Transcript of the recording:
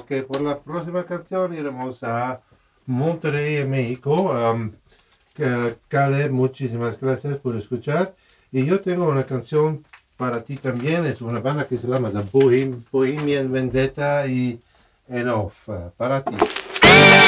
porque por la próxima canción iremos a Monterrey, en México. Caleb, muchísimas gracias por escuchar. Y yo tengo una canción para ti también. Es una banda que se llama The Bohemian Vendetta y Enough. Para ti.